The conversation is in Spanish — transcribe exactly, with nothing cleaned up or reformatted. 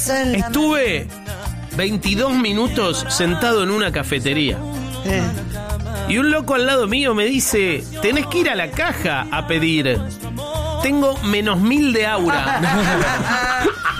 Estuve veintidós minutos sentado en una cafetería. Eh. Y un loco al lado mío me dice, tenés que ir a la caja a pedir. Tengo menos mil de aura.